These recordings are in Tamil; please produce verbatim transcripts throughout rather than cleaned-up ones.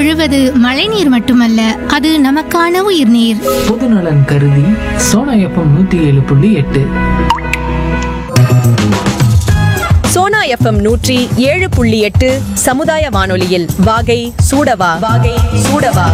ஒழுவது மழைநீர் மட்டுமல்ல, அது நமக்கான உயிர்நீர். பொதுநலன் கருதி சோனா எஃப்எம் நூத்தி ஏழு புள்ளி எட்டு. சோனா எஃப்எம் நூற்றி ஏழு புள்ளி எட்டு சமுதாய வானொலியில் வாகை சூடவா வாகை சூடவா.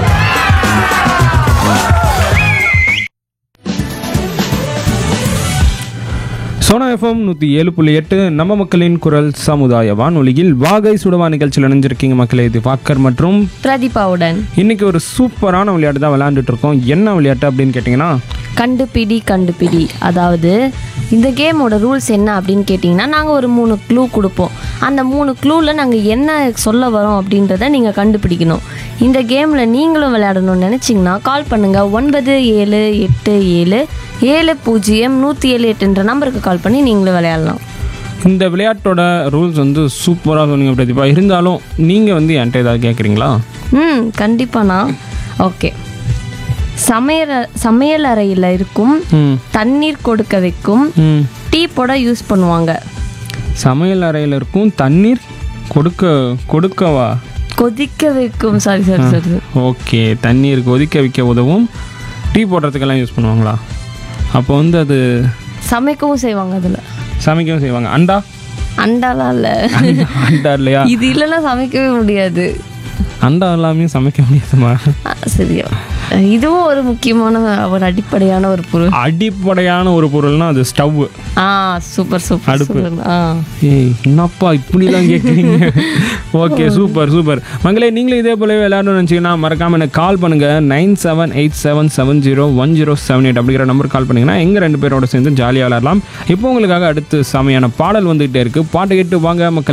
சோனா எஃப்எம் நூற்றி ஏழு புள்ளி எட்டு நம்ம மக்களின் குரல் சமுதாய வானொலியில் வாகை சுடவா நிகழ்ச்சியில் இணைஞ்சிருக்கீங்க மக்களே. இது வாக்கர் மற்றும் பிரதீபாவுடன் இன்னைக்கு ஒரு சூப்பரான விளையாட்டு தான் விளையாண்டுட்டு இருக்கோம். என்ன விளையாட்டு அப்படின்னு கேட்டிங்கன்னா, கண்டுபிடி கண்டுபிடி. அதாவது இந்த கேமோட ரூல்ஸ் என்ன அப்படின்னு கேட்டிங்கன்னா, நாங்கள் ஒரு மூணு க்ளூ கொடுப்போம். அந்த மூணு க்ளூவில் நாங்கள் என்ன சொல்ல வரோம் அப்படின்றத நீங்கள் கண்டுபிடிக்கணும். இந்த கேமில் நீங்களும் விளையாடணும்னு நினச்சிங்கன்னா கால் பண்ணுங்கள் ஒன்பது ஏழு எட்டு ஏழு ஏழு பூஜ்ஜியம் நூற்றி ஏழு எட்டுன்ற நம்பருக்கு கால் பண்ணி நீங்களும் விளையாடலாம். இந்த விளையாட்டோட ரூல்ஸ் வந்து சூப்பராக சொன்னீங்க பிரதீபா. இருந்தாலும் நீங்கள் வந்து என்கிட்ட ஏதாவது கேட்குறீங்களா? ம் கண்டிப்பாண்ணா. ஓகே. சமையல் சமையல் அறையில் இருக்கும் தண்ணீர் கொடுக்க வைக்கும் டீ போட யூஸ் பண்ணுவாங்க. சமையல் அறையில் இருக்கும் தண்ணீர் கொடுக்க கொடுக்கவா கொதிக்க வைக்கும். Sorry sorry sorry okay. தண்ணீர் கொதிக்க வைக்க உதவும், டீ போடுறதுக்கெல்லாம் யூஸ் பண்ணுவாங்களா? அப்போ வந்து அது சமைக்கவும் செய்வாங்க. அதில் சமைக்கவும் செய்வாங்க. அண்டா? அண்டாலாம் இல்லை. அண்டா இல்லையா? இது இல்லைன்னா சமைக்கவே முடியாது. அண்டா எல்லாமே சமைக்க முடியாதுமா? சரியா, இதுவும் ஒரு முக்கியமான ஒரு அடிப்படையான ஒரு பொருள். அடிப்படையான ஒரு பொருள்னா அது ஸ்டவ். ஆ சூப்பர் சூப்பர். அடுப்பு. ஆ ஏய் என்னப்பா இப்படிலாம் கேட்குறீங்க? Okay super super. மங்களே, நீங்களும் இதே போலவே விளையாடணும்னு நினச்சிங்கன்னா மறக்காமல் எனக்கு கால் பண்ணுங்கள். Nine seven eight seven seven zero one zero seven eight அப்படிங்கிற நம்பருக்கு கால் பண்ணிங்கன்னா எங்கள் ரெண்டு பேரோட சேர்ந்து ஜாலியாக விளையாடலாம். இப்போ உங்களுக்காக அடுத்து செமையான பாடல் வந்துகிட்டே இருக்குது. பாட்டு கேட்டு வாங்க மக்கள்.